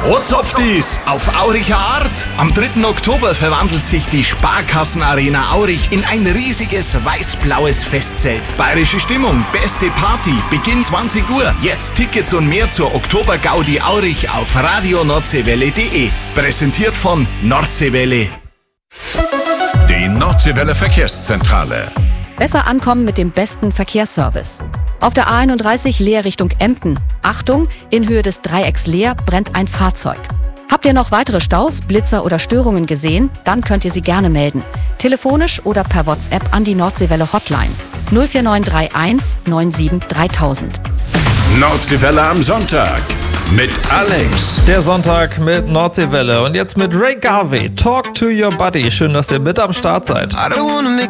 What's auf dies? Auf Auricher Art. Am 3. Oktober verwandelt sich die Sparkassenarena Aurich in ein riesiges weiß-blaues Festzelt. Bayerische Stimmung, beste Party, Beginn 20 Uhr. Jetzt Tickets und mehr zur Oktober-Gaudi Aurich auf radionordseewelle.de. Präsentiert von Nordseewelle. Die Nordseewelle Verkehrszentrale. Besser ankommen mit dem besten Verkehrsservice. Auf der A31 Leer Richtung Emden. Achtung, in Höhe des Dreiecks Leer brennt ein Fahrzeug. Habt ihr noch weitere Staus, Blitzer oder Störungen gesehen? Dann könnt ihr sie gerne melden. Telefonisch oder per WhatsApp an die Nordseewelle Hotline 04931 97 3000. Nordseewelle am Sonntag mit Alex. Der Sonntag mit Nordseewelle und jetzt mit Ray Garvey. Talk to your buddy. Schön, dass ihr mit am Start seid.